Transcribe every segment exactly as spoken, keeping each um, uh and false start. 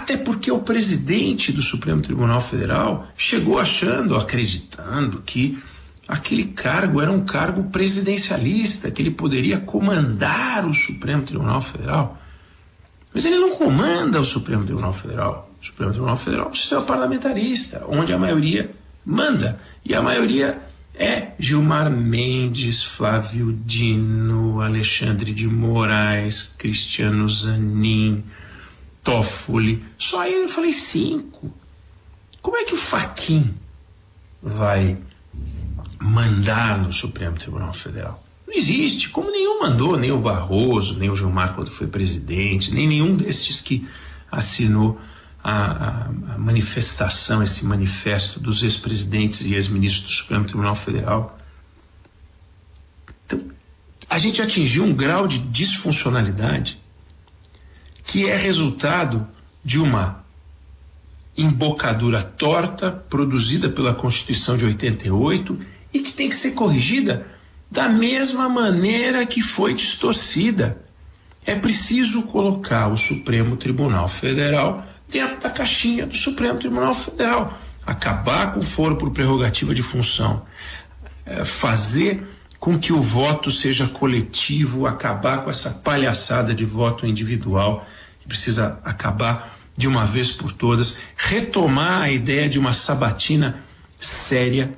Até porque o presidente do Supremo Tribunal Federal chegou achando, acreditando que aquele cargo era um cargo presidencialista, que ele poderia comandar o Supremo Tribunal Federal. Mas ele não comanda o Supremo Tribunal Federal. O Supremo Tribunal Federal é um sistema parlamentarista, onde a maioria manda. E a maioria é Gilmar Mendes, Flávio Dino, Alexandre de Moraes, Cristiano Zanin, Toffoli. Só aí eu falei cinco. Como é que o Fachin vai mandar no Supremo Tribunal Federal? Não existe, como nenhum mandou, nem o Barroso, nem o Gilmar quando foi presidente, nem nenhum desses que assinou a, a, a manifestação, esse manifesto dos ex-presidentes e ex-ministros do Supremo Tribunal Federal. Então, a gente atingiu um grau de disfuncionalidade que é resultado de uma embocadura torta produzida pela Constituição de oitenta e oito e que tem que ser corrigida da mesma maneira que foi distorcida. É preciso colocar o Supremo Tribunal Federal dentro da caixinha do Supremo Tribunal Federal, acabar com o foro por prerrogativa de função, é, fazer com que o voto seja coletivo, acabar com essa palhaçada de voto individual, que precisa acabar de uma vez por todas, retomar a ideia de uma sabatina séria.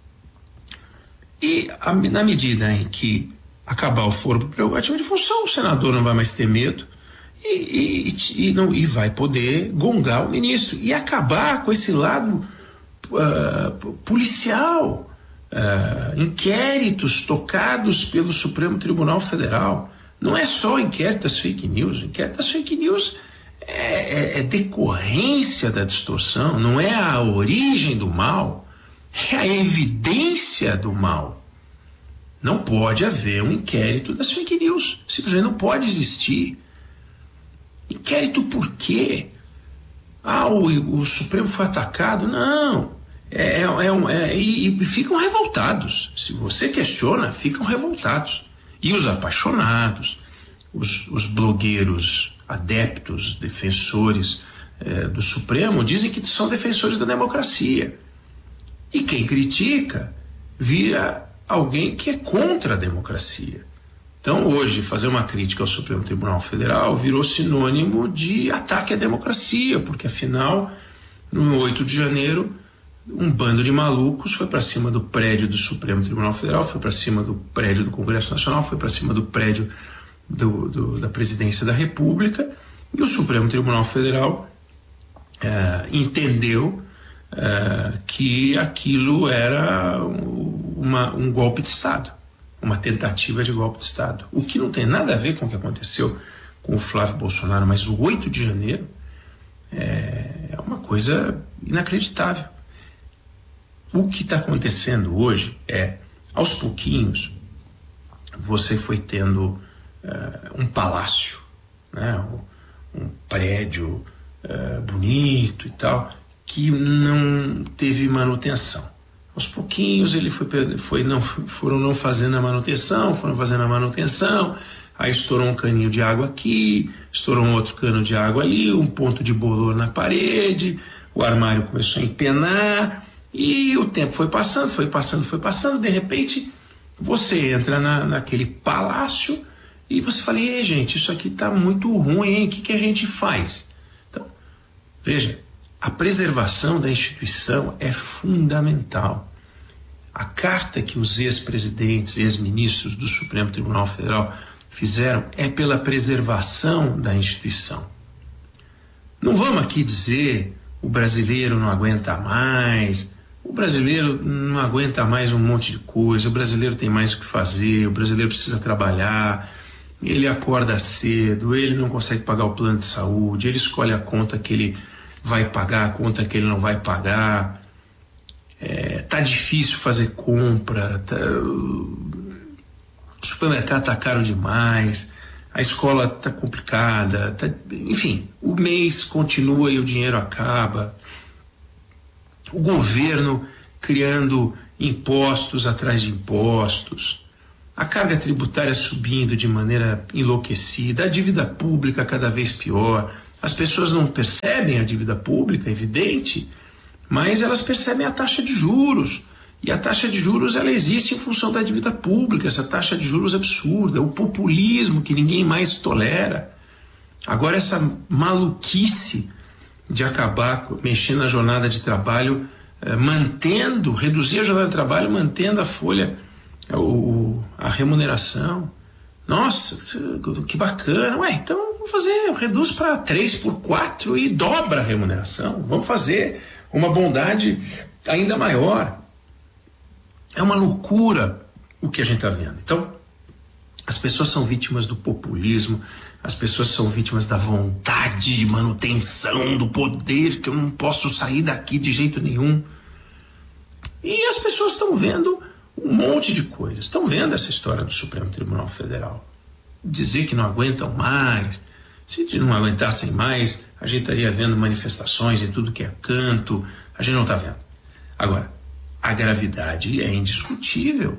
E a, na medida em que acabar o foro por prerrogativa de função, o senador não vai mais ter medo e, e, e, não, e vai poder gongar o ministro e acabar com esse lado uh, policial, uh, inquéritos tocados pelo Supremo Tribunal Federal. Não é só o inquérito das fake news, o inquérito das fake news é, é, é decorrência da distorção, não é a origem do mal, é a evidência do mal. Não pode haver um inquérito das fake news, simplesmente não pode existir. Inquérito por quê? Ah, o, o Supremo foi atacado? Não. É, é, é, é, e, e ficam revoltados. Se você questiona, ficam revoltados. E os apaixonados, os, os blogueiros adeptos, defensores eh, do Supremo, dizem que são defensores da democracia. E quem critica vira alguém que é contra a democracia. Então, hoje, fazer uma crítica ao Supremo Tribunal Federal virou sinônimo de ataque à democracia, porque, afinal, no oito de janeiro, um bando de malucos foi para cima do prédio do Supremo Tribunal Federal, foi para cima do prédio do Congresso Nacional, foi para cima do prédio do, do, da Presidência da República, e o Supremo Tribunal Federal eh, entendeu eh, que aquilo era uma, um golpe de Estado, uma tentativa de golpe de Estado, o que não tem nada a ver com o que aconteceu com o Flávio Bolsonaro, mas o oito de janeiro é, é uma coisa inacreditável. O que está acontecendo hoje é, aos pouquinhos, você foi tendo uh, um palácio, né, um, um prédio uh, bonito e tal, que não teve manutenção. Aos pouquinhos ele foi, foi não, foram não fazendo a manutenção, foram fazendo a manutenção, aí estourou um caninho de água aqui, estourou um outro cano de água ali, um ponto de bolor na parede, o armário começou a empenar, e o tempo foi passando, foi passando, foi passando, de repente você entra na, naquele palácio e você fala, ei, gente, isso aqui está muito ruim, hein? O que, que a gente faz? Então, veja, a preservação da instituição é fundamental. A carta que os ex-presidentes, ex-ministros do Supremo Tribunal Federal fizeram é pela preservação da instituição. Não vamos aqui dizer o brasileiro não aguenta mais, o brasileiro não aguenta mais um monte de coisa, o brasileiro tem mais o que fazer, o brasileiro precisa trabalhar, ele acorda cedo, ele não consegue pagar o plano de saúde, ele escolhe a conta que ele vai pagar, a conta que ele não vai pagar, é, tá difícil fazer compra, tá, o supermercado tá caro demais, a escola tá complicada, tá, enfim, o mês continua e o dinheiro acaba, o governo criando impostos atrás de impostos, a carga tributária subindo de maneira enlouquecida, a dívida pública cada vez pior, As pessoas não percebem a dívida pública, é evidente, mas elas percebem a taxa de juros. E a taxa de juros ela existe em função da dívida pública, essa taxa de juros absurda, o populismo que ninguém mais tolera. Agora essa maluquice de acabar mexendo na jornada de trabalho, eh, mantendo, reduzir a jornada de trabalho, mantendo a folha, o, a remuneração. Nossa, que bacana. Ué, então vamos fazer, reduz para três por quatro e dobra a remuneração. Vamos fazer uma bondade ainda maior. É uma loucura o que a gente está vendo. Então, as pessoas são vítimas do populismo, as pessoas são vítimas da vontade de manutenção do poder, que eu não posso sair daqui de jeito nenhum. E as pessoas estão vendo um monte de coisas. Estão vendo essa história do Supremo Tribunal Federal. Dizer que não aguentam mais. Se não aguentassem mais, a gente estaria vendo manifestações em tudo que é canto. A gente não está vendo. Agora, a gravidade é indiscutível.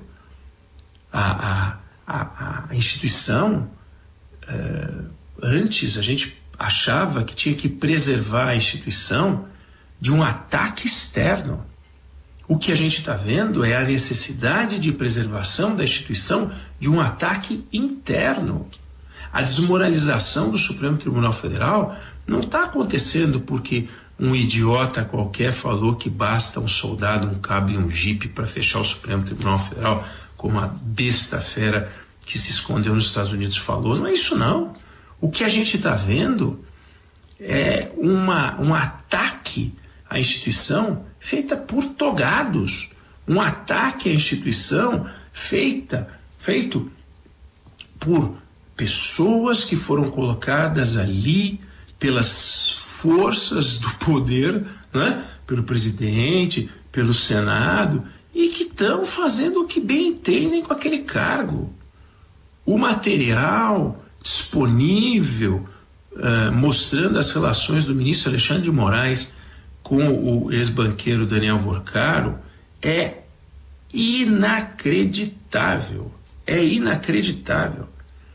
A, a, a, a instituição, uh, antes a gente achava que tinha que preservar a instituição de um ataque externo. O que a gente está vendo é a necessidade de preservação da instituição de um ataque interno. A desmoralização do Supremo Tribunal Federal não está acontecendo porque um idiota qualquer falou que basta um soldado, um cabo e um jipe para fechar o Supremo Tribunal Federal, como a besta fera que se escondeu nos Estados Unidos falou. Não é isso não. O que a gente está vendo é uma, um ataque à instituição feita por togados, um ataque à instituição feita, feito por pessoas que foram colocadas ali pelas forças do poder, né? Pelo presidente, pelo Senado, e que estão fazendo o que bem entendem com aquele cargo. O material disponível, uh, mostrando as relações do ministro Alexandre de Moraes com o ex-banqueiro Daniel Vorcaro, é inacreditável. É inacreditável.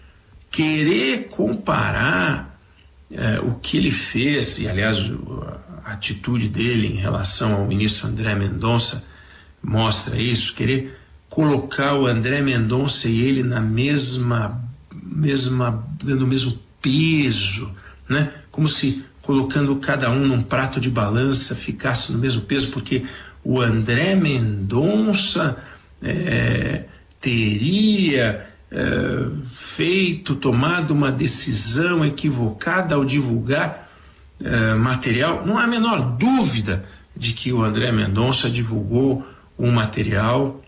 Querer comparar eh, o que ele fez, e aliás a atitude dele em relação ao ministro André Mendonça mostra isso, querer colocar o André Mendonça e ele na mesma, mesma, dando o mesmo peso, né? Como se colocando cada um num prato de balança ficasse no mesmo peso, porque o André Mendonça é, teria é, feito, tomado uma decisão equivocada ao divulgar é, material. Não há a menor dúvida de que o André Mendonça divulgou um material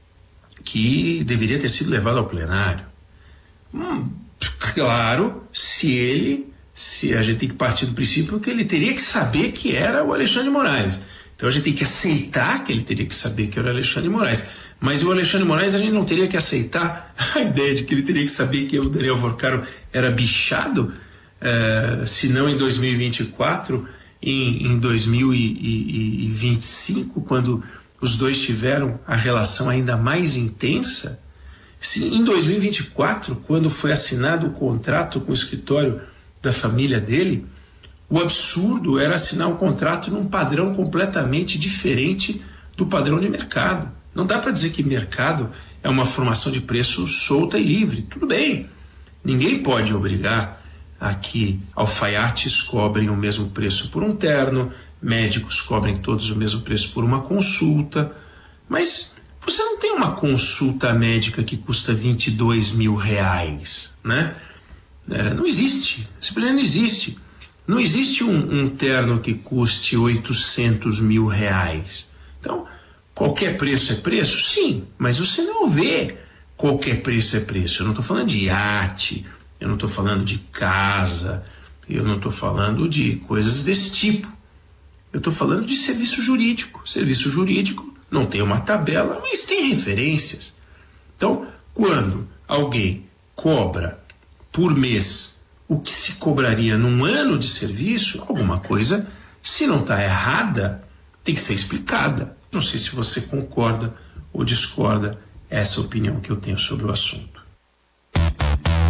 que deveria ter sido levado ao plenário. Hum, claro, se ele, se a gente tem que partir do princípio que ele teria que saber que era o Alexandre de Moraes. Então a gente tem que aceitar que ele teria que saber que era o Alexandre de Moraes. Mas o Alexandre de Moraes a gente não teria que aceitar a ideia de que ele teria que saber que o Daniel Vorcaro era bichado, uh, se não em dois mil e vinte e quatro, em, em dois mil e vinte e cinco, quando os dois tiveram a relação ainda mais intensa. Se em dois mil e vinte e quatro, quando foi assinado o contrato com o escritório da família dele, o absurdo era assinar um contrato num padrão completamente diferente do padrão de mercado. Não dá para dizer que mercado é uma formação de preço solta e livre. Tudo bem, ninguém pode obrigar a que alfaiates cobrem o mesmo preço por um terno, médicos cobrem todos o mesmo preço por uma consulta, mas você não tem uma consulta médica que custa vinte e dois mil reais, né? É, não existe, simplesmente não existe. Não existe um, um terno que custe oitocentos mil reais. Então, qualquer preço é preço? Sim, mas você não vê qualquer preço é preço. Eu não estou falando de iate, eu não estou falando de casa, eu não estou falando de coisas desse tipo. Eu estou falando de serviço jurídico. Serviço jurídico não tem uma tabela, mas tem referências. Então, quando alguém cobra por mês o que se cobraria num ano de serviço, alguma coisa, se não está errada, tem que ser explicada. Não sei se você concorda ou discorda, essa opinião que eu tenho sobre o assunto.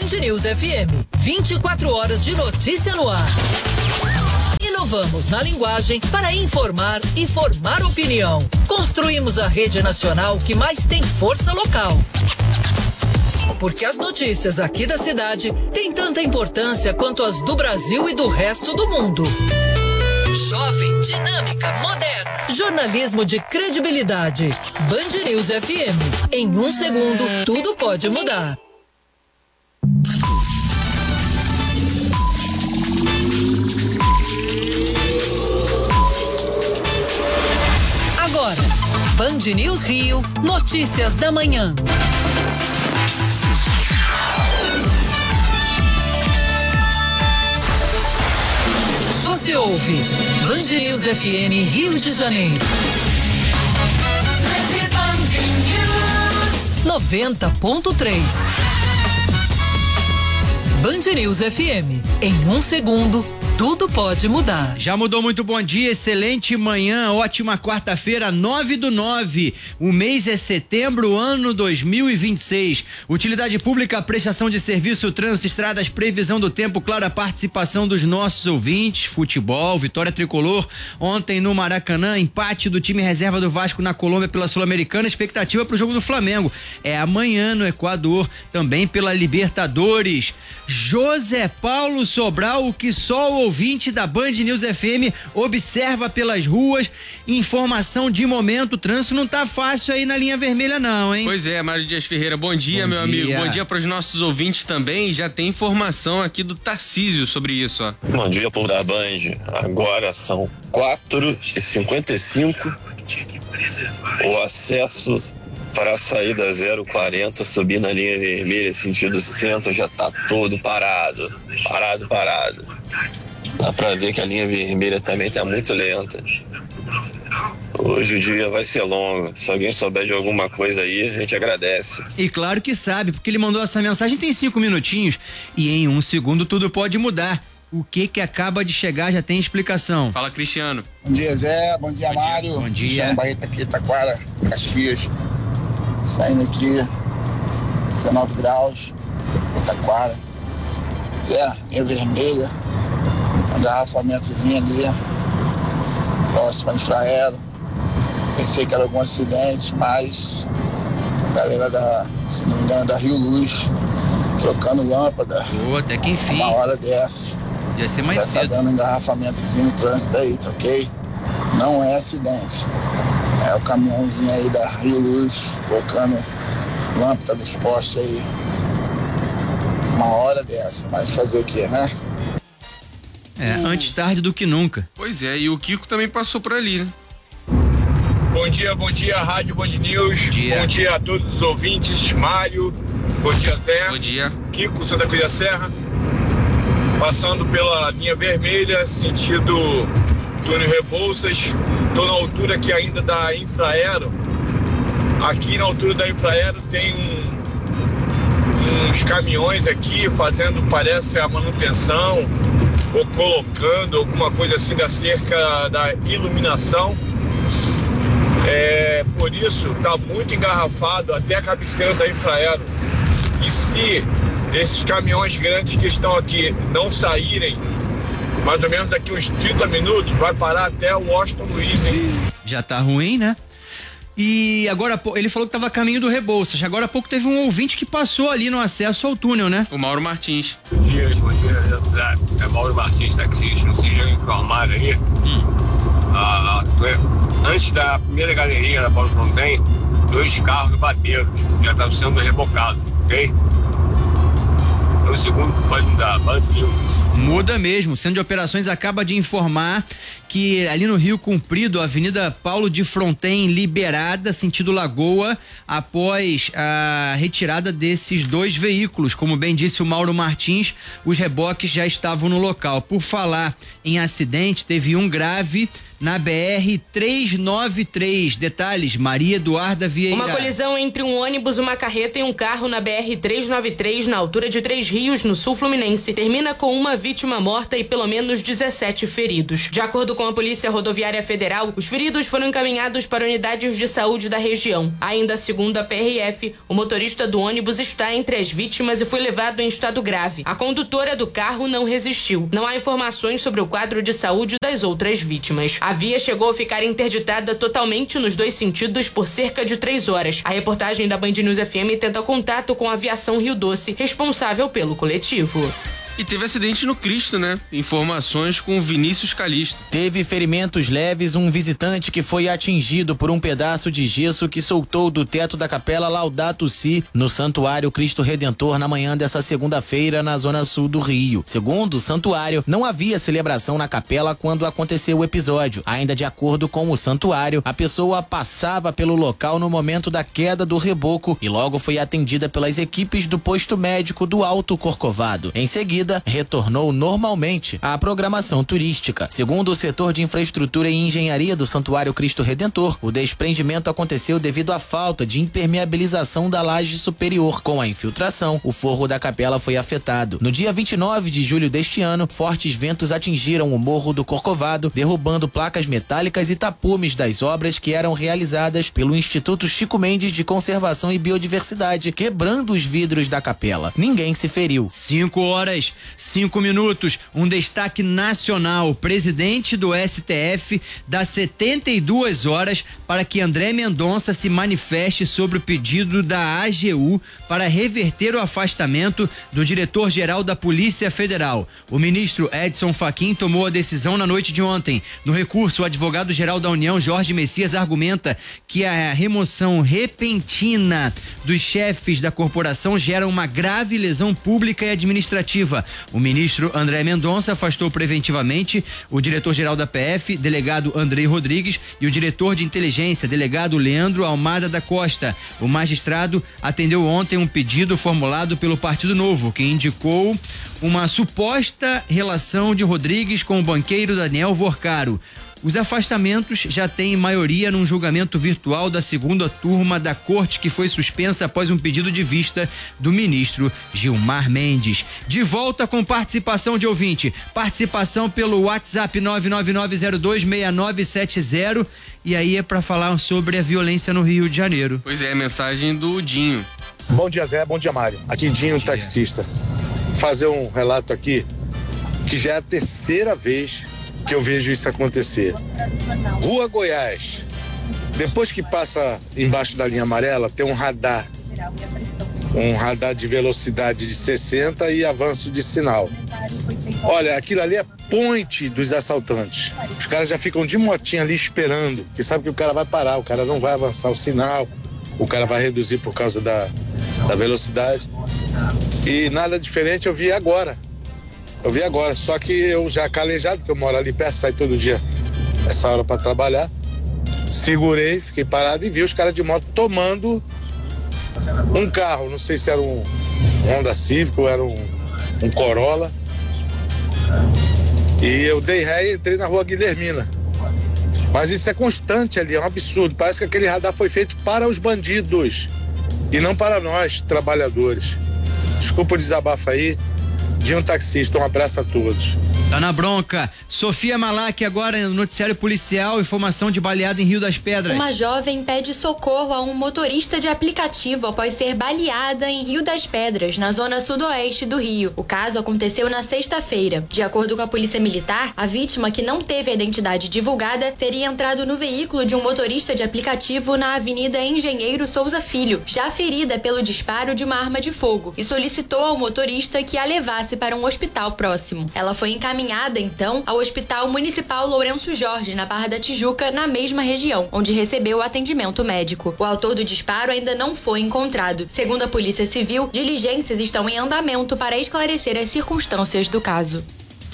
Band News F M, vinte e quatro horas de notícia no ar. Inovamos na linguagem para informar e formar opinião. Construímos a rede nacional que mais tem força local. Porque as notícias aqui da cidade têm tanta importância quanto as do Brasil e do resto do mundo. Jovem, dinâmica, moderna. Jornalismo de credibilidade. Band News F M. Em um segundo, tudo pode mudar. Agora, Band News Rio, notícias da manhã. Você ouve Band News F M Rio de Janeiro. noventa ponto três. Band News F M. Em um segundo, tudo pode mudar. Já mudou, muito bom dia, excelente manhã, ótima quarta-feira, nove do nove. O mês é setembro, ano dois mil e vinte e seis. Utilidade pública, prestação de serviço, trânsito, estradas, previsão do tempo, clara participação dos nossos ouvintes, futebol, vitória tricolor. Ontem no Maracanã, empate do time reserva do Vasco na Colômbia pela Sul-Americana, expectativa para o jogo do Flamengo. É amanhã no Equador, também pela Libertadores. José Paulo Sobral, o que só o ouvinte da Band News F M observa pelas ruas. Informação de momento, o trânsito não tá fácil aí na linha vermelha não, hein? Pois é, Mário Dias Ferreira, bom dia, bom meu dia. amigo, bom dia para os nossos ouvintes também. Já tem informação aqui do Tarcísio sobre isso, ó. Bom dia, povo da Band. Agora são quatro e cinquenta e cinco. O acesso para a saída zero quarenta, subir na linha vermelha, sentido centro, já tá todo parado. Parado, parado. Dá pra ver que a linha vermelha também tá muito lenta. Hoje o dia vai ser longo. Se alguém souber de alguma coisa aí, a gente agradece. E claro que sabe, porque ele mandou essa mensagem tem cinco minutinhos e em um segundo tudo pode mudar. O que que acaba de chegar já tem explicação. Fala, Cristiano. Bom dia, Zé. Bom dia, bom Mário. Dia. Bom dia. Cristiano Barreto aqui, Taquara, Caxias. Saindo aqui, dezenove graus, Taquara. Zé, linha vermelha. Um engarrafamentozinho ali, próximo a Infraero. Pensei que era algum acidente, mas a galera da, se não me engano, da Rio Luz, trocando lâmpada. Pô, até que enfim. Uma hora dessas. Ia ser mais Já cedo. tá dando um engarrafamentozinho no trânsito aí, tá ok? Não é acidente. É o caminhãozinho aí da Rio Luz, trocando lâmpada dos postes aí. Uma hora dessa, mas fazer o quê, né? É, antes tarde do que nunca. Pois é, e o Kiko também passou por ali, né? Bom dia, bom dia, Rádio Band News. Bom dia. Bom dia a todos os ouvintes. Mário, bom dia, Zé. Bom dia. Kiko, Santa Cruz da Serra. Passando pela linha vermelha, sentido túnel Rebouças. Estou na altura aqui ainda da Infraero. Aqui na altura da Infraero tem um, uns caminhões aqui fazendo, parece, a manutenção ou colocando alguma coisa assim da cerca da iluminação. É, por isso está muito engarrafado até a cabeceira da Infraero. E se esses caminhões grandes que estão aqui não saírem, mais ou menos daqui uns trinta minutos, vai parar até o Washington Luiz, hein? Já tá ruim, né? E agora, ele falou que tava a caminho do Rebouças. Agora há pouco teve um ouvinte que passou ali no acesso ao túnel, né? O Mauro Martins. Bom dia, bom dia, Zé. É Mauro Martins, taxista. Não se já informaram aí. Hum. Ah, antes da primeira galeria da Paulo Fronten, dois carros bateram. Já estavam sendo rebocados, ok? No segundo, pode mudar. Band News. Muda mesmo. O Centro de Operações acaba de informar que ali no Rio Comprido, a Avenida Paulo de Fronten liberada, sentido Lagoa, após a retirada desses dois veículos. Como bem disse o Mauro Martins, os reboques já estavam no local. Por falar em acidente, teve um grave na B R trezentos e noventa e três. Detalhes, Maria Eduarda Vieira. Uma colisão entre um ônibus, uma carreta e um carro na B R trezentos e noventa e três, na altura de Três Rios, no sul fluminense, termina com uma vítima morta e pelo menos dezessete feridos. De acordo com a Polícia Rodoviária Federal, os feridos foram encaminhados para unidades de saúde da região. Ainda segundo a P R F, o motorista do ônibus está entre as vítimas e foi levado em estado grave. A condutora do carro não resistiu. Não há informações sobre o quadro de saúde das outras vítimas. A via chegou a ficar interditada totalmente nos dois sentidos por cerca de três horas. A reportagem da Band News F M tenta contato com a Aviação Rio Doce, responsável pelo coletivo. E teve acidente no Cristo, né? Informações com Vinícius Calixto. Teve ferimentos leves um visitante que foi atingido por um pedaço de gesso que soltou do teto da capela Laudato Si, no Santuário Cristo Redentor, na manhã dessa segunda-feira, na zona sul do Rio. Segundo o santuário, não havia celebração na capela quando aconteceu o episódio. Ainda de acordo com o santuário, a pessoa passava pelo local no momento da queda do reboco e logo foi atendida pelas equipes do posto médico do Alto Corcovado. Em seguida, retornou normalmente à programação turística. Segundo o setor de infraestrutura e engenharia do Santuário Cristo Redentor, o desprendimento aconteceu devido à falta de impermeabilização da laje superior. Com a infiltração, o forro da capela foi afetado. No dia vinte e nove de julho deste ano, fortes ventos atingiram o Morro do Corcovado, derrubando placas metálicas e tapumes das obras que eram realizadas pelo Instituto Chico Mendes de Conservação e Biodiversidade, quebrando os vidros da capela. Ninguém se feriu. Cinco horas. Cinco minutos, um destaque nacional. O presidente do S T F dá setenta e duas horas para que André Mendonça se manifeste sobre o pedido da A G U para reverter o afastamento do diretor-geral da Polícia Federal. O ministro Edson Fachin tomou a decisão na noite de ontem. No recurso, o advogado-geral da União, Jorge Messias, argumenta que a remoção repentina dos chefes da corporação gera uma grave lesão pública e administrativa. O ministro André Mendonça afastou preventivamente o diretor-geral da P F, delegado Andrei Rodrigues, e o diretor de inteligência, delegado Leandro Almada da Costa. O magistrado atendeu ontem um pedido formulado pelo Partido Novo, que indicou uma suposta relação de Rodrigues com o banqueiro Daniel Vorcaro. Os afastamentos já têm maioria num julgamento virtual da segunda turma da corte, que foi suspensa após um pedido de vista do ministro Gilmar Mendes. De volta com participação de ouvinte. Participação pelo WhatsApp nove nove nove zero dois seis nove sete zero. E aí é para falar sobre a violência no Rio de Janeiro. Pois é, mensagem do Dinho. Bom dia, Zé. Bom dia, Mário. Aqui Dinho, taxista. Fazer um relato aqui que já é a terceira vez que eu vejo isso acontecer. Rua Goiás, depois que passa embaixo da linha amarela, tem um radar, um radar de velocidade de sessenta e avanço de sinal. Olha, aquilo ali é ponte dos assaltantes. Os caras já ficam de motinha ali esperando, porque sabe que o cara vai parar, o cara não vai avançar o sinal, o cara vai reduzir por causa da, da velocidade. E nada diferente eu vi agora. Eu vi agora, só que eu já calejado, que eu moro ali perto, saio todo dia essa hora para trabalhar. Segurei, fiquei parado e vi os caras de moto tomando um carro. Não sei se era um Honda Civic ou era um, um Corolla. E eu dei ré e entrei na rua Guilhermina. Mas isso é constante ali, é um absurdo. Parece que aquele radar foi feito para os bandidos e não para nós, trabalhadores. Desculpa o desabafo aí. De um taxista, um abraço a todos. Tá na bronca. Sofia Malak agora no noticiário policial, informação de baleada em Rio das Pedras. Uma jovem pede socorro a um motorista de aplicativo após ser baleada em Rio das Pedras, na zona sudoeste do Rio. O caso aconteceu na sexta-feira. De acordo com a polícia militar, a vítima, que não teve a identidade divulgada, teria entrado no veículo de um motorista de aplicativo na Avenida Engenheiro Souza Filho, já ferida pelo disparo de uma arma de fogo, e solicitou ao motorista que a levasse para um hospital próximo. Ela foi encaminhada, então, ao Hospital Municipal Lourenço Jorge, na Barra da Tijuca, na mesma região, onde recebeu atendimento médico. O autor do disparo ainda não foi encontrado. Segundo a Polícia Civil, diligências estão em andamento para esclarecer as circunstâncias do caso.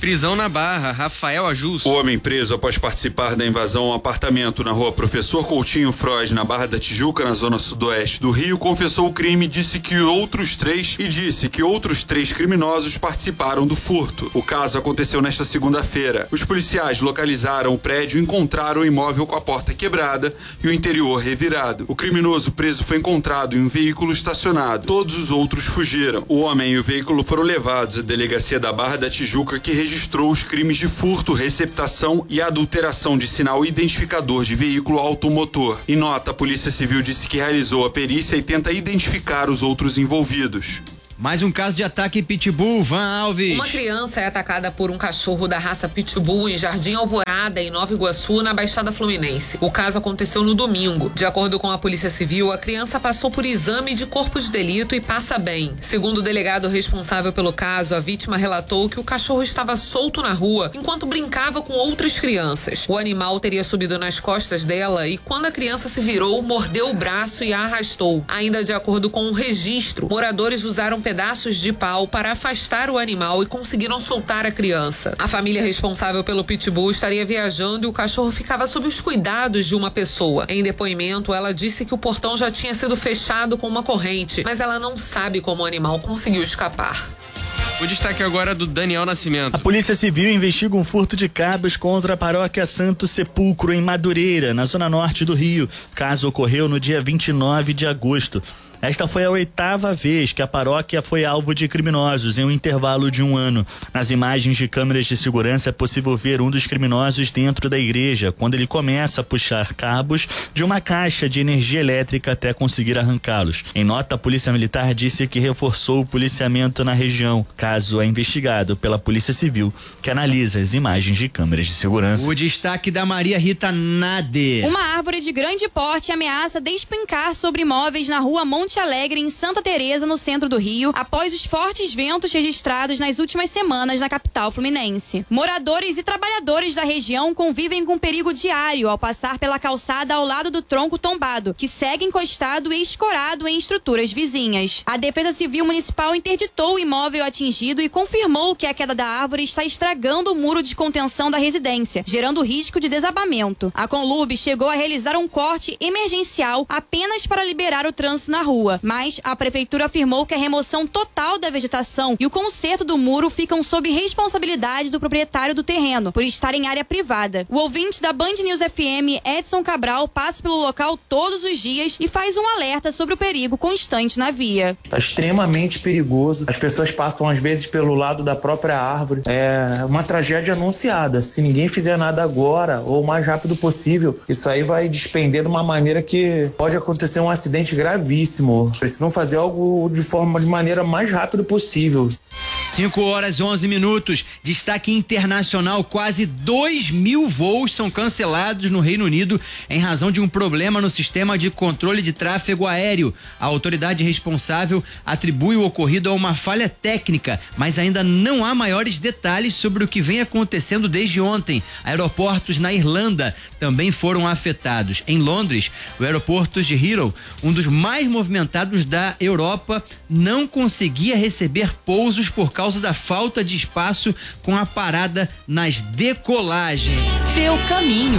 Prisão na Barra, Rafael Ajus. O homem preso após participar da invasão a um apartamento na rua Professor Coutinho Frois, na Barra da Tijuca, na zona sudoeste do Rio, confessou o crime, disse que outros três e disse que outros três criminosos participaram do furto. O caso aconteceu nesta segunda-feira. Os policiais localizaram o prédio e encontraram o imóvel com a porta quebrada e o interior revirado. O criminoso preso foi encontrado em um veículo estacionado. Todos os outros fugiram. O homem e o veículo foram levados à delegacia da Barra da Tijuca, que registrou os crimes de furto, receptação e adulteração de sinal identificador de veículo automotor. Em nota, a Polícia Civil disse que realizou a perícia e tenta identificar os outros envolvidos. Mais um caso de ataque pitbull, Van Alves. Uma criança é atacada por um cachorro da raça pitbull em Jardim Alvorada, em Nova Iguaçu, na Baixada Fluminense. O caso aconteceu no domingo. De acordo com a Polícia Civil, a criança passou por exame de corpo de delito e passa bem. Segundo o delegado responsável pelo caso, a vítima relatou que o cachorro estava solto na rua enquanto brincava com outras crianças. O animal teria subido nas costas dela e, quando a criança se virou, mordeu o braço e a arrastou. Ainda de acordo com o registro, moradores usaram pedaços de pau para afastar o animal e conseguiram soltar a criança. A família responsável pelo pitbull estaria viajando e o cachorro ficava sob os cuidados de uma pessoa. Em depoimento, ela disse que o portão já tinha sido fechado com uma corrente, mas ela não sabe como o animal conseguiu escapar. O destaque agora é do Daniel Nascimento. A Polícia Civil investiga um furto de cabos contra a paróquia Santo Sepulcro, em Madureira, na zona norte do Rio. O caso ocorreu no dia vinte e nove de agosto. Esta foi a oitava vez que a paróquia foi alvo de criminosos em um intervalo de um ano. Nas imagens de câmeras de segurança é possível ver um dos criminosos dentro da igreja, quando ele começa a puxar cabos de uma caixa de energia elétrica até conseguir arrancá-los. Em nota, a Polícia Militar disse que reforçou o policiamento na região. O caso é investigado pela Polícia Civil, que analisa as imagens de câmeras de segurança. O destaque da Maria Rita Nade. Uma árvore de grande porte ameaça despencar sobre imóveis na rua Monte Alegre, em Santa Teresa, no centro do Rio, após os fortes ventos registrados nas últimas semanas na capital fluminense. Moradores e trabalhadores da região convivem com perigo diário ao passar pela calçada ao lado do tronco tombado, que segue encostado e escorado em estruturas vizinhas. A Defesa Civil Municipal interditou o imóvel atingido e confirmou que a queda da árvore está estragando o muro de contenção da residência, gerando risco de desabamento. A Conlurb chegou a realizar um corte emergencial apenas para liberar o trânsito na rua. Mas a prefeitura afirmou que a remoção total da vegetação e o conserto do muro ficam sob responsabilidade do proprietário do terreno, por estar em área privada. O ouvinte da Band News F M, Edson Cabral, passa pelo local todos os dias e faz um alerta sobre o perigo constante na via. Está extremamente perigoso. As pessoas passam às vezes pelo lado da própria árvore. É uma tragédia anunciada. Se ninguém fizer nada agora ou o mais rápido possível, isso aí vai despender de uma maneira que pode acontecer um acidente gravíssimo. Precisam fazer algo de forma, de maneira mais rápida possível. cinco horas e onze minutos. Destaque internacional: quase dois mil voos são cancelados no Reino Unido em razão de um problema no sistema de controle de tráfego aéreo. A autoridade responsável atribui o ocorrido a uma falha técnica, mas ainda não há maiores detalhes sobre o que vem acontecendo desde ontem. Aeroportos na Irlanda também foram afetados. Em Londres, o aeroporto de Heathrow, um dos mais movimentados da Europa, não conseguia receber pousos por causa da falta de espaço com a parada nas decolagens. Seu caminho.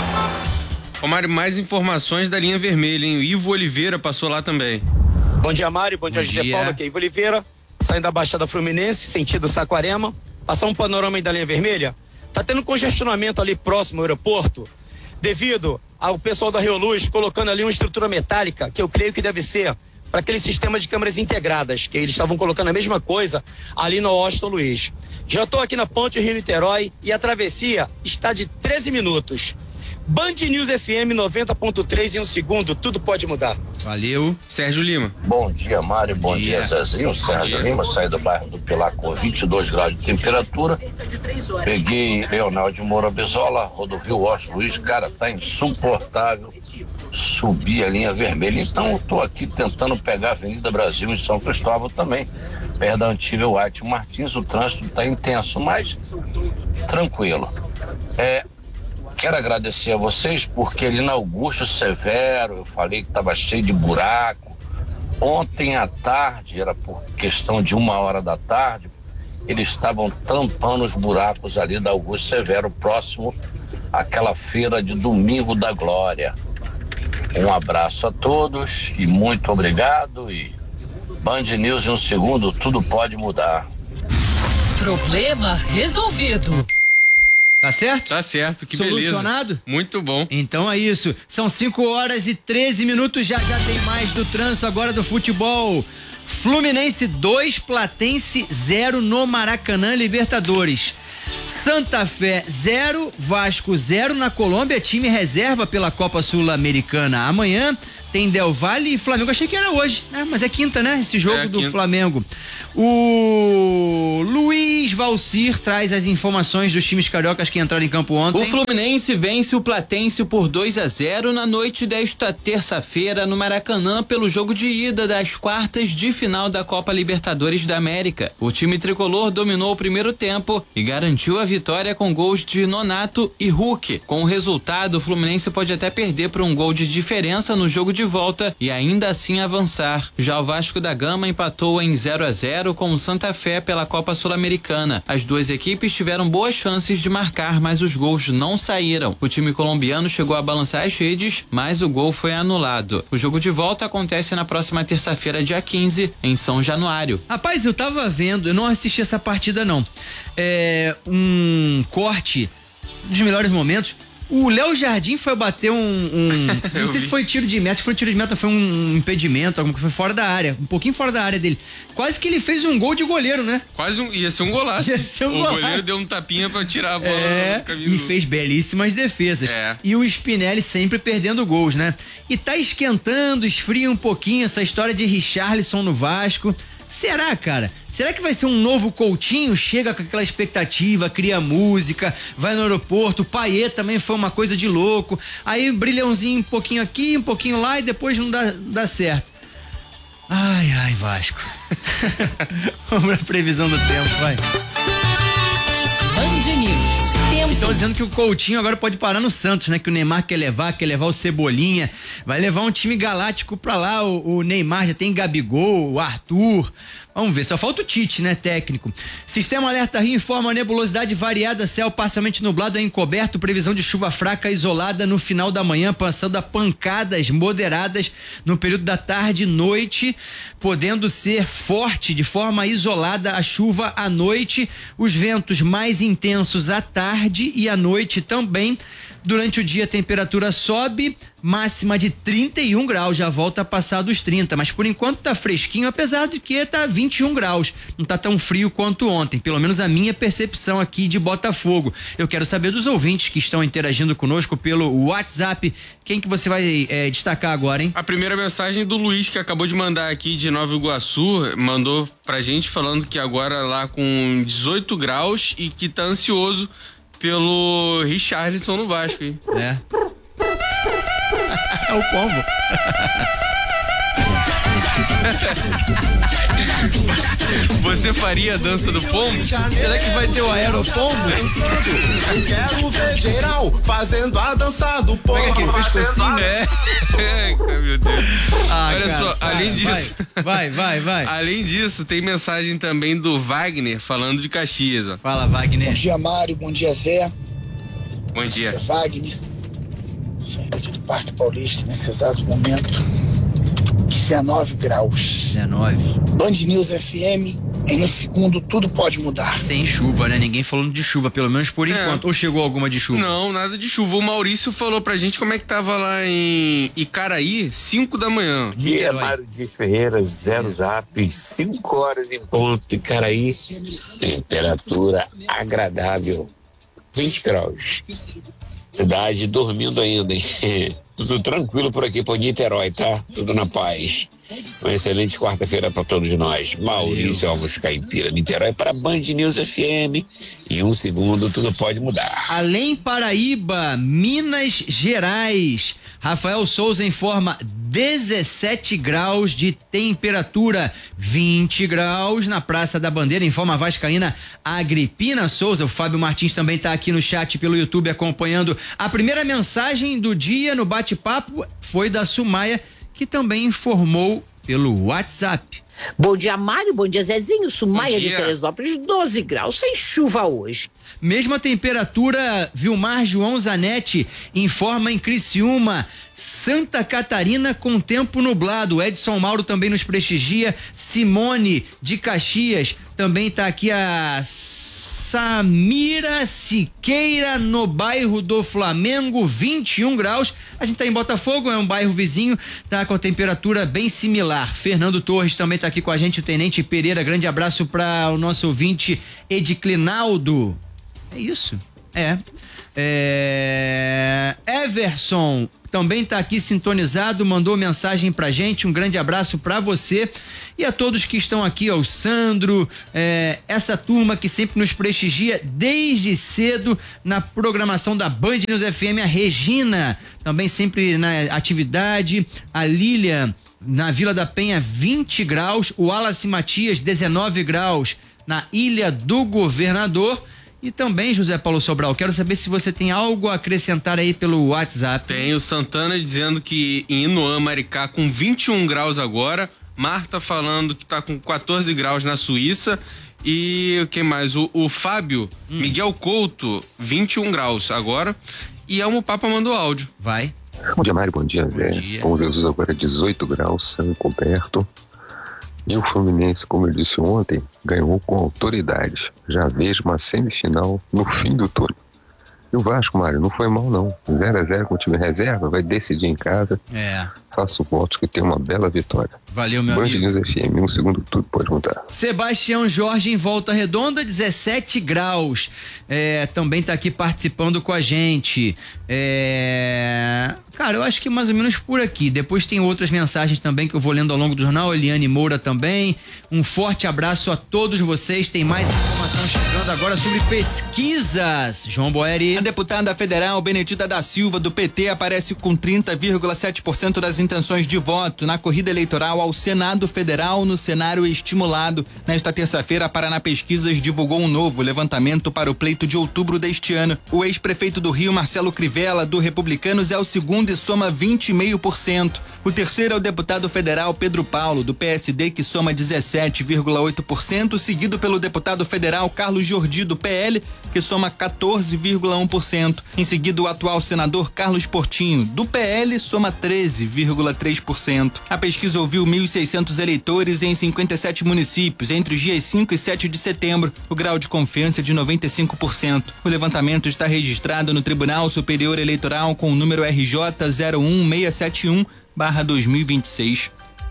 Ô Mário, mais informações da linha vermelha, hein? O Ivo Oliveira passou lá também. Bom dia, Mário. Bom dia, José Paulo. Aqui é Ivo Oliveira, saindo da Baixada Fluminense, sentido Saquarema. Passar um panorama aí da linha vermelha. Tá tendo congestionamento ali próximo ao aeroporto, devido ao pessoal da Rio Luz colocando ali uma estrutura metálica, que eu creio que deve ser para aquele sistema de câmeras integradas, que eles estavam colocando a mesma coisa ali no Austin Luiz. Já estou aqui na ponte Rio-Niterói e a travessia está de treze minutos. Band News F M noventa ponto três, em um segundo, tudo pode mudar. Valeu. Sérgio Lima. Bom dia, Mário. Bom, Bom dia, dia Zezinho. Sérgio Lima, saí do bairro do Pilar com vinte e dois graus de temperatura. Peguei Leonel de Moura Bezola, rodovia Washington Luiz. Cara, tá insuportável subir a linha vermelha. Então, eu tô aqui tentando pegar a Avenida Brasil em São Cristóvão também, perto da antiga White Martins. O trânsito tá intenso, mas tranquilo. É. Quero agradecer a vocês porque ali na Augusto Severo eu falei que estava cheio de buraco. Ontem à tarde, era por questão de uma hora da tarde, eles estavam tampando os buracos ali da Augusto Severo, próximo àquela feira de Domingo da Glória. Um abraço a todos e muito obrigado. E Band News em um segundo, tudo pode mudar. Problema resolvido. Tá certo? Tá certo, que Solucionado? beleza. Muito bom. Então é isso. São cinco horas e treze minutos. Já já tem mais do trânsito agora do futebol. Fluminense dois, Platense zero no Maracanã, Libertadores. Santa Fé zero, Vasco zero na Colômbia, time reserva pela Copa Sul-Americana. Amanhã tem Del Valle e Flamengo. Achei que era hoje, né? Mas é quinta, né? Esse jogo é do quinta. Flamengo. O Luiz Valcir traz as informações dos times cariocas que entraram em campo ontem. O Fluminense vence o Platense por dois a zero na noite desta terça-feira no Maracanã pelo jogo de ida das quartas de final da Copa Libertadores da América. O time tricolor dominou o primeiro tempo e garantiu a vitória com gols de Nonato e Hulk. Com o resultado, o Fluminense pode até perder por um gol de diferença no jogo de volta e ainda assim avançar. Já o Vasco da Gama empatou em zero a zero com o Santa Fé pela Copa Sul-Americana. As duas equipes tiveram boas chances de marcar, mas os gols não saíram. O time colombiano chegou a balançar as redes, mas o gol foi anulado. O jogo de volta acontece na próxima terça-feira, dia quinze, em São Januário. Rapaz, eu tava vendo, eu não assisti essa partida não. É um corte dos melhores momentos. O Léo Jardim foi bater um, um não sei vi. se foi tiro de meta, se foi tiro de meta, foi um impedimento, alguma coisa, foi fora da área, um pouquinho fora da área dele. Quase que ele fez um gol de goleiro, né? Quase um, ia ser um golaço. Ia ser um o golaço. goleiro deu um tapinha pra tirar a bola. É, e fez belíssimas defesas. É. E o Spinelli sempre perdendo gols, né? E tá esquentando, esfria um pouquinho essa história de Richarlison no Vasco. Será, cara? Será que vai ser um novo Coutinho? Chega com aquela expectativa, cria música, vai no aeroporto, o Payet também foi uma coisa de louco, aí brilhãozinho um pouquinho aqui, um pouquinho lá e depois não dá, dá certo. Ai, ai, Vasco. Vamos pra previsão do tempo, vai. Band News. Tempo. Estão dizendo que o Coutinho agora pode parar no Santos, né? Que o Neymar quer levar, quer levar o Cebolinha, vai levar um time galáctico pra lá. O, o Neymar já tem Gabigol, o Arthur. Vamos ver, só falta o Tite, né, técnico. Sistema Alerta Rio informa nebulosidade variada, céu parcialmente nublado e encoberto, previsão de chuva fraca isolada no final da manhã, passando a pancadas moderadas no período da tarde e noite, podendo ser forte de forma isolada a chuva à noite, os ventos mais intensos à tarde e à noite também. Durante o dia a temperatura sobe, máxima de trinta e um graus, já volta a passar dos trinta, mas por enquanto tá fresquinho, apesar de que tá vinte e um graus, não tá tão frio quanto ontem, pelo menos a minha percepção aqui de Botafogo. Eu quero saber dos ouvintes que estão interagindo conosco pelo WhatsApp, quem que você vai é, destacar agora, hein? A primeira mensagem do Luiz, que acabou de mandar aqui de Nova Iguaçu, mandou pra gente falando que agora lá com dezoito graus e que tá ansioso pelo Richarlison no Vasco, hein? É. É o pombo. Você faria a dança do pombo? Será que vai ter o aeropombo? Quero ver geral fazendo a dança do pombo. Pega aquele pescocinho. É. É, meu Deus. Ah, olha cara, só, vai, além disso. Vai, vai, vai. Além disso, tem mensagem também do Wagner falando de Caxias, ó. Fala, Wagner. Bom dia, Mário. Bom dia, Zé. Bom dia. É Wagner. Saindo aqui do Parque Paulista nesse exato momento. dezenove graus. dezenove. Band News F M. Em um segundo, tudo pode mudar. Sem chuva, né? Ninguém falando de chuva, pelo menos por enquanto. É. Ou chegou alguma de chuva? Não, nada de chuva. O Maurício falou pra gente como é que tava lá em Icaraí, cinco da manhã. Bom dia, Mário de Ferreira, zero zap, cinco horas em ponto. Icaraí, temperatura agradável, vinte graus. Cidade dormindo ainda, hein? Tudo tranquilo por aqui, por Niterói, tá? Tudo na paz. Uma excelente quarta-feira para todos nós. Maurício Alves Caipira, Niterói para Band News F M. Em um segundo, tudo pode mudar. Além Paraíba, Minas Gerais. Rafael Souza informa dezessete graus de temperatura, vinte graus na Praça da Bandeira, informa a vascaína Agripina Souza. O Fábio Martins também está aqui no chat pelo YouTube acompanhando. A primeira mensagem do dia no bate-papo foi da Sumaia, que também informou pelo WhatsApp. Bom dia, Mário. Bom dia, Zezinho. Sumaia de Teresópolis, doze graus, sem chuva hoje. Mesma temperatura, Vilmar João Zanetti informa em Criciúma, Santa Catarina com tempo nublado. Edson Mauro também nos prestigia. Simone de Caxias, também tá aqui a Samira Siqueira no bairro do Flamengo, vinte e um graus. A gente tá em Botafogo, é um bairro vizinho, tá com a temperatura bem similar. Fernando Torres também tá aqui com a gente, o Tenente Pereira, grande abraço para o nosso ouvinte Ediclinaldo. É isso? É. É... Everson também tá aqui sintonizado, mandou mensagem pra gente, um grande abraço pra você e a todos que estão aqui, ó, o Sandro, é, essa turma que sempre nos prestigia desde cedo na programação da Band News F M, a Regina, também sempre na atividade, a Lilian, na Vila da Penha, vinte graus, o Wallace Matias, dezenove graus, na Ilha do Governador. E também, José Paulo Sobral, quero saber se você tem algo a acrescentar aí pelo WhatsApp. Tem o Santana dizendo que em Inuã, Maricá, com vinte e um graus agora. Marta falando que tá com quatorze graus na Suíça. E o que mais? O, o Fábio, hum. Miguel Couto, vinte e um graus agora. E Elmo Papa mandou áudio. Vai. Bom dia, Mário. Bom dia, Zé. Bom dia. Bom Jesus, agora é dezoito graus, céu coberto. E o Fluminense, como eu disse ontem, ganhou com autoridade. Já vejo uma semifinal no fim do turno. E o Vasco, Mário, não foi mal não. zero a zero com o time reserva, vai decidir em casa. É. Faço votos que tem uma bela vitória. Valeu, meu Band amigo. News F M, um segundo tudo pode mudar. Sebastião Jorge em Volta Redonda, dezessete graus. É, também tá aqui participando com a gente. É, cara, eu acho que mais ou menos por aqui. Depois tem outras mensagens também que eu vou lendo ao longo do jornal. Eliane Moura também. Um forte abraço a todos vocês. Tem mais informação chegando agora sobre pesquisas. João Boeri. A deputada federal Benedita da Silva, do P T, aparece com trinta vírgula sete por cento das intenções de voto na corrida eleitoral ao Senado Federal no cenário estimulado. Nesta terça-feira, a Paraná Pesquisas divulgou um novo levantamento para o pleito de outubro deste ano. O ex-prefeito do Rio, Marcelo Crivella, do Republicanos, é o segundo e soma vinte vírgula cinco por cento. O terceiro é o deputado federal Pedro Paulo, do P S D, que soma dezessete vírgula oito por cento, seguido pelo deputado federal Carlos Jordi, do P L, que soma quatorze vírgula um por cento. Em seguida, o atual senador Carlos Portinho, do P L, soma treze vírgula três por cento. A pesquisa ouviu mil e seiscentos eleitores em cinquenta e sete municípios entre os dias cinco e sete de setembro. O grau de confiança é de noventa e cinco por cento. O levantamento está registrado no Tribunal Superior Eleitoral com o número R J zero um seis sete um barra dois mil e vinte e seis.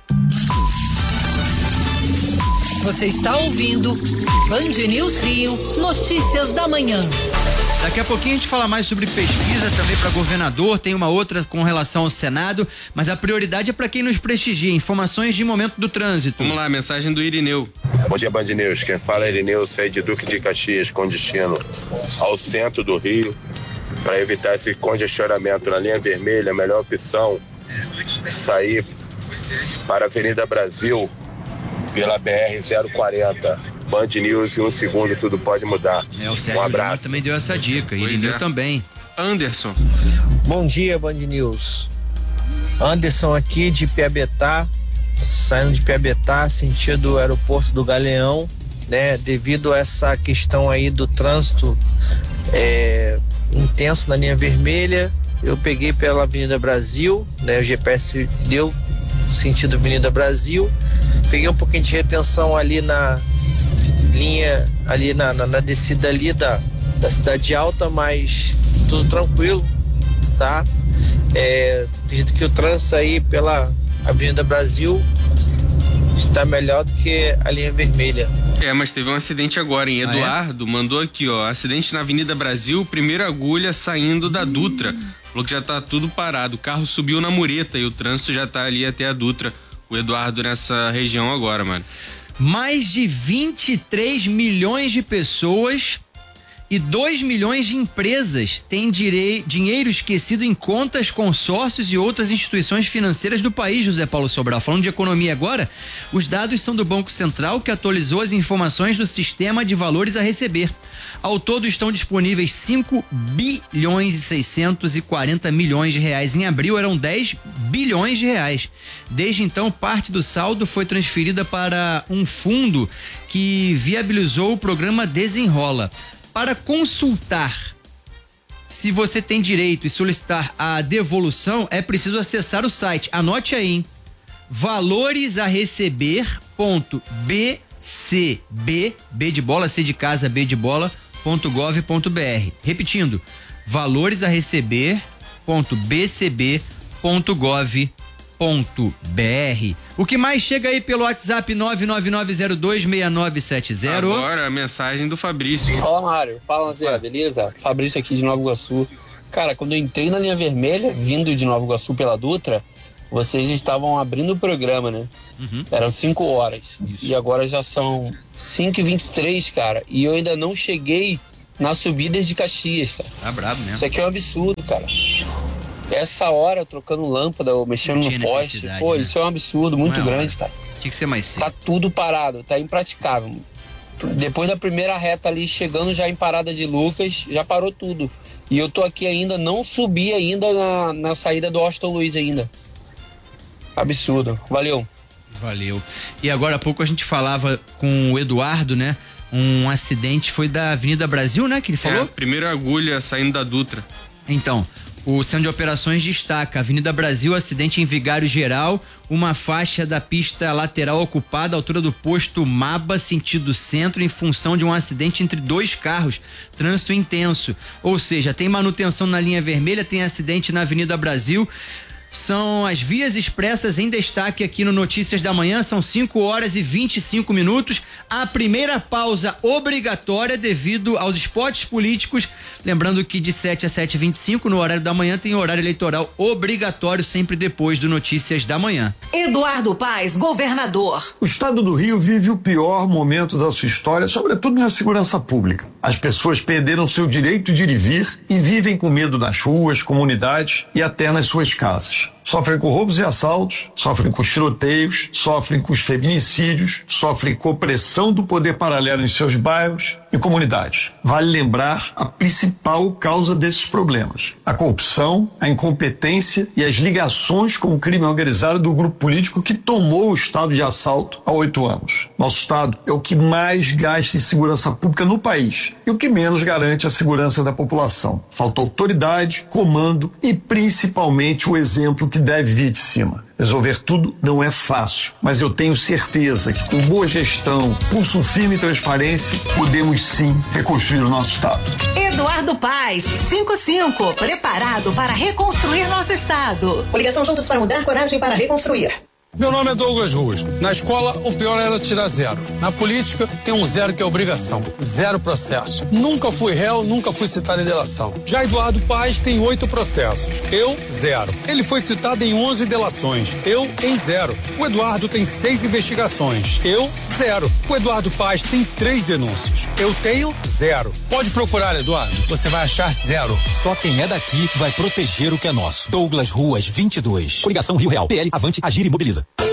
Você está ouvindo Band News Rio, notícias da manhã. Daqui a pouquinho a gente fala mais sobre pesquisa também para governador, tem uma outra com relação ao Senado, mas a prioridade é para quem nos prestigia, informações de momento do trânsito. Vamos lá, mensagem do Irineu. Bom dia, Band News. Quem fala é Irineu, sai de Duque de Caxias com destino ao centro do Rio. Para evitar esse congestionamento na linha vermelha, a melhor opção é sair para a Avenida Brasil pela B R zero quarenta. Band News, em um segundo tudo pode mudar. É, o Sérgio um abraço. também deu essa dica, e Irineu é. também. Anderson. Bom dia, Band News. Anderson aqui de Piabetá, saindo de Piabetá, sentido aeroporto do Galeão, né? Devido a essa questão aí do trânsito é, intenso na linha vermelha, eu peguei pela Avenida Brasil, né? O G P S deu sentido Avenida Brasil, peguei um pouquinho de retenção ali na linha, ali na, na, na descida ali da, da Cidade Alta, mas tudo tranquilo, tá? É, acredito que o trânsito aí pela Avenida Brasil está melhor do que a linha vermelha. É, mas teve um acidente agora, hein? Eduardo ah, é? mandou aqui, ó, acidente na Avenida Brasil, primeira agulha saindo da Dutra. Falou que já tá tudo parado, o carro subiu na mureta e o trânsito já tá ali até a Dutra. O Eduardo nessa região agora, mano. Mais de vinte e três milhões de pessoas e dois milhões de empresas têm direi, dinheiro esquecido em contas, consórcios e outras instituições financeiras do país, José Paulo Sobral. Falando de economia agora, os dados são do Banco Central, que atualizou as informações do Sistema de Valores a Receber. Ao todo estão disponíveis cinco bilhões e seiscentos e quarenta milhões de reais. Em abril eram dez bilhões de reais. Desde então, parte do saldo foi transferida para um fundo que viabilizou o programa Desenrola. Para consultar se você tem direito e solicitar a devolução, é preciso acessar o site. Anote aí, hein? valores a receber ponto b c b, B de bola, C de casa, B de bola, ponto gov ponto br. Repetindo, valores a receber ponto b c b ponto gov ponto br. O que mais chega aí pelo WhatsApp nove nove nove zero dois seis nove sete zero? Agora a mensagem do Fabrício. Fala, Mário. Fala, Zé, beleza? Fabrício aqui de Nova Iguaçu. Cara, quando eu entrei na linha vermelha, vindo de Nova Iguaçu pela Dutra, vocês estavam abrindo o programa, né? Uhum. Eram cinco horas. Isso. E agora já são cinco e vinte e três, cara. E eu ainda não cheguei na subida de Caxias, cara. Tá brabo mesmo. Isso aqui é um absurdo, cara. Essa hora, trocando lâmpada ou mexendo no poste, pô, né? Isso é um absurdo muito não, grande, cara. Tinha que ser mais cedo. Tá tudo parado, tá impraticável. Depois da primeira reta ali, chegando já em Parada de Lucas, já parou tudo. E eu tô aqui ainda, não subi ainda na, na saída do Austin Luiz ainda. Absurdo. Valeu. Valeu. E agora há pouco a gente falava com o Eduardo, né? Um acidente foi da Avenida Brasil, né? Que ele falou? É, primeira agulha saindo da Dutra. Então, o Centro de Operações destaca: Avenida Brasil, acidente em Vigário Geral, uma faixa da pista lateral ocupada à altura do posto Maba, sentido centro, em função de um acidente entre dois carros, trânsito intenso. Ou seja, tem manutenção na linha vermelha, tem acidente na Avenida Brasil. São as vias expressas em destaque aqui no Notícias da Manhã, são cinco horas e vinte e cinco minutos. A primeira pausa obrigatória devido aos spots políticos. Lembrando que de sete a sete e vinte e cinco, no horário da manhã, tem horário eleitoral obrigatório, sempre depois do Notícias da Manhã. Eduardo Paes, governador. O estado do Rio vive o pior momento da sua história, sobretudo na segurança pública. As pessoas perderam seu direito de ir e vir e vivem com medo nas ruas, comunidades e até nas suas casas. Sofrem com roubos e assaltos, sofrem com tiroteios, sofrem com os feminicídios, sofrem com opressão do poder paralelo em seus bairros e comunidades. Vale lembrar a principal causa desses problemas: a corrupção, a incompetência e as ligações com o crime organizado do grupo político que tomou o estado de assalto há oito anos. Nosso estado é o que mais gasta em segurança pública no país e o que menos garante a segurança da população. Falta autoridade, comando e principalmente o exemplo que deve vir de cima. Resolver tudo não é fácil, mas eu tenho certeza que com boa gestão, pulso firme e transparência, podemos sim reconstruir o nosso estado. Eduardo Paes, cinco cinco, preparado para reconstruir nosso estado. Coligação Juntos para Mudar, coragem para reconstruir. Meu nome é Douglas Ruas. Na escola, o pior era tirar zero. Na política, tem um zero que é obrigação. Zero processo. Nunca fui réu, nunca fui citado em delação. Já Eduardo Paes tem oito processos. Eu, zero. Ele foi citado em onze delações. Eu, em zero. O Eduardo tem seis investigações. Eu, zero. O Eduardo Paes tem três denúncias. Eu tenho zero. Pode procurar, Eduardo. Você vai achar zero. Só quem é daqui vai proteger o que é nosso. Douglas Ruas, vinte e dois. Coligação Rio Real. P L, Avante, Agir e Mobiliza.